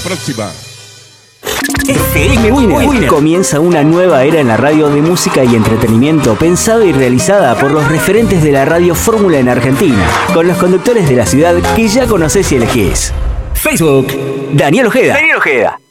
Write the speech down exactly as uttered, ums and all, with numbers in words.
próxima. F M Winner. Winner. Comienza una nueva era en la radio de música y entretenimiento pensada y realizada por los referentes de la radio fórmula en Argentina, con los conductores de la ciudad que ya conocés y elegís. Facebook, Daniel Ojeda. Daniel Ojeda.